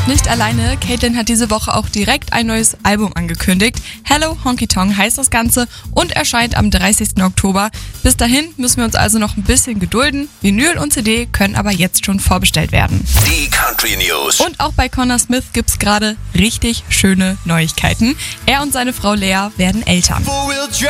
Nicht alleine, Caitlyn hat diese Woche auch direkt ein neues Album angekündigt. Hello Honky Tonk heißt das Ganze und erscheint am 30. Oktober. Bis dahin müssen wir uns also noch ein bisschen gedulden. Vinyl und CD können aber jetzt schon vorbestellt werden. Die Country News. Und auch bei Connor Smith gibt's gerade richtig schöne Neuigkeiten. Er und seine Frau Lea werden Eltern.